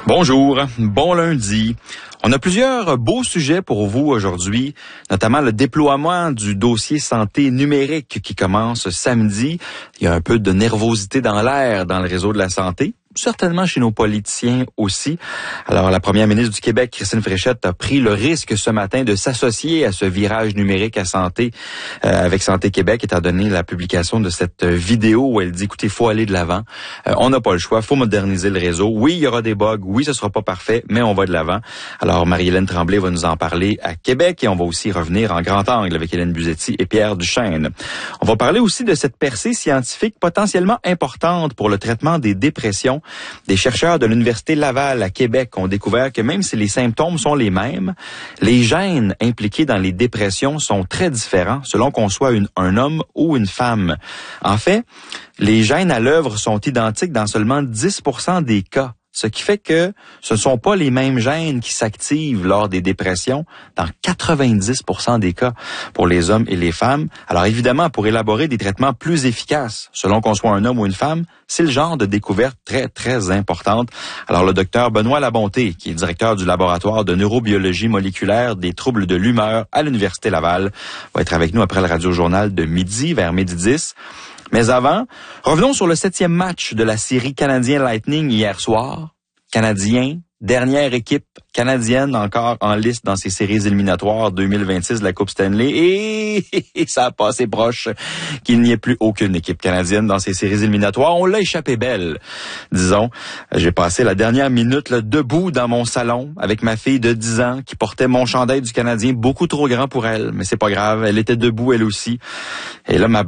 Bonjour, bon lundi. On a plusieurs beaux sujets pour vous aujourd'hui, notamment le déploiement du dossier santé numérique qui commence samedi. Il y a un peu de nervosité dans l'air dans le réseau de la santé. Certainement chez nos politiciens aussi. Alors, la première ministre du Québec, Christine Fréchette, a pris le risque ce matin de s'associer à ce virage numérique à santé avec Santé Québec, étant donné la publication de cette vidéo où elle dit, écoutez, il faut aller de l'avant. On n'a pas le choix, il faut moderniser le réseau. Oui, il y aura des bugs, oui, ce sera pas parfait, mais on va de l'avant. Alors, Marie-Hélène Tremblay va nous en parler à Québec et on va aussi revenir en grand angle avec Hélène Buzetti et Pierre Duchesne. On va parler aussi de cette percée scientifique potentiellement importante pour le traitement des dépressions. Des chercheurs de l'Université Laval à Québec ont découvert que même si les symptômes sont les mêmes, les gènes impliqués dans les dépressions sont très différents selon qu'on soit un homme ou une femme. En fait, les gènes à l'œuvre sont identiques dans seulement 10% des cas. Ce qui fait que ce ne sont pas les mêmes gènes qui s'activent lors des dépressions dans 90% des cas pour les hommes et les femmes. Alors évidemment, pour élaborer des traitements plus efficaces, selon qu'on soit un homme ou une femme, c'est le genre de découverte très, très importante. Alors le docteur Benoît Labonté, qui est directeur du laboratoire de neurobiologie moléculaire des troubles de l'humeur à l'Université Laval, va être avec nous après le radiojournal de midi, vers 12h10. Mais avant, revenons sur le 7e match de la série Canadien Lightning hier soir. Canadien, dernière équipe canadienne encore en liste dans ces séries éliminatoires 2026 de la Coupe Stanley. Et ça a passé proche qu'il n'y ait plus aucune équipe canadienne dans ces séries éliminatoires. On l'a échappé belle, disons. J'ai passé la dernière minute là, debout dans mon salon avec ma fille de 10 ans qui portait mon chandail du Canadien beaucoup trop grand pour elle. Mais c'est pas grave, elle était debout elle aussi. Et là, ma